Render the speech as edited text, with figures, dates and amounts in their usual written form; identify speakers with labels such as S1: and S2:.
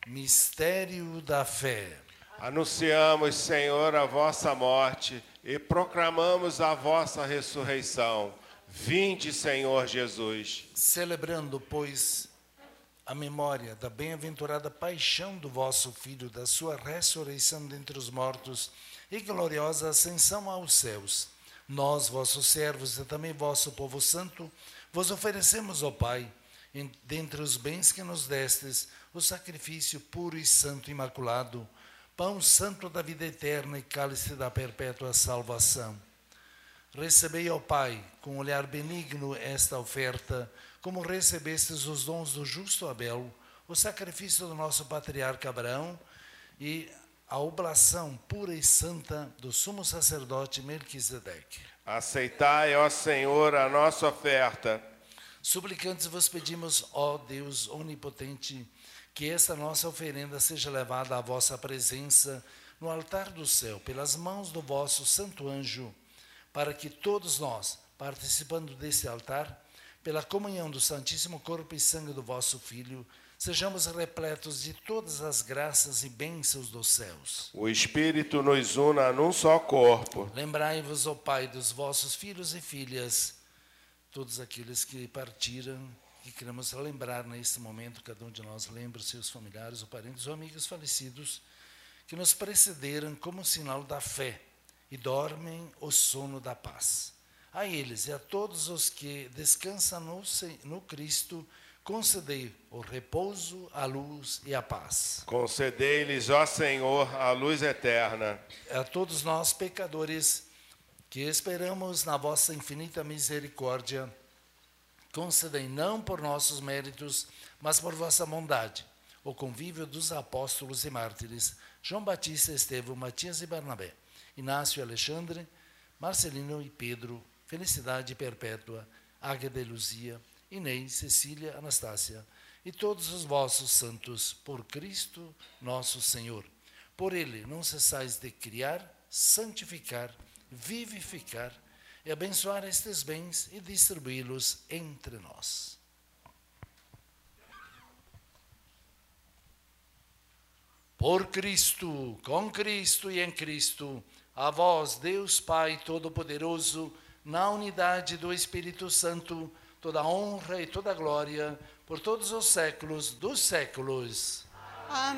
S1: Mistério da fé.
S2: Anunciamos, Senhor, a vossa morte e proclamamos a vossa ressurreição. Vinde, Senhor Jesus.
S1: Celebrando, pois, a memória da bem-aventurada paixão do vosso Filho, da sua ressurreição dentre os mortos e gloriosa ascensão aos céus, nós, vossos servos e também vosso povo santo, vos oferecemos, ó Pai, dentre os bens que nos destes, o sacrifício puro e santo imaculado, pão santo da vida eterna e cálice da perpétua salvação. Recebei, ó Pai, com olhar benigno esta oferta, como recebestes os dons do justo Abel, o sacrifício do nosso patriarca Abraão e a oblação pura e santa do sumo sacerdote Melquisedeque.
S2: Aceitai, ó Senhor, a nossa oferta.
S1: Suplicantes vos pedimos, ó Deus onipotente, que esta nossa oferenda seja levada à vossa presença no altar do céu, pelas mãos do vosso santo anjo, para que todos nós, participando desse altar, pela comunhão do Santíssimo Corpo e Sangue do vosso Filho, sejamos repletos de todas as graças e bênçãos dos céus.
S2: O Espírito nos una num só corpo.
S1: Lembrai-vos, ó Pai, dos vossos filhos e filhas, todos aqueles que partiram, que queremos lembrar neste momento, cada um de nós lembra os seus familiares, ou parentes ou amigos falecidos, que nos precederam como sinal da fé e dormem o sono da paz. A eles e a todos os que descansam no Cristo, concedei o repouso, a luz e a paz.
S2: Concedei-lhes, ó Senhor, a luz eterna.
S1: A todos nós, pecadores, que esperamos na vossa infinita misericórdia, concedei não por nossos méritos, mas por vossa bondade, o convívio dos apóstolos e mártires, João Batista, Estevão, Matias e Barnabé, Inácio e Alexandre, Marcelino e Pedro, Felicidade Perpétua, Águeda e Luzia, Inês, Cecília, Anastácia, e todos os vossos santos, por Cristo nosso Senhor. Por ele não cessais de criar, santificar, vivificar e abençoar estes bens e distribuí-los entre nós. Por Cristo, com Cristo e em Cristo, a vós, Deus Pai Todo-Poderoso, na unidade do Espírito Santo, toda honra e toda glória, por todos os séculos dos séculos.
S3: Amém.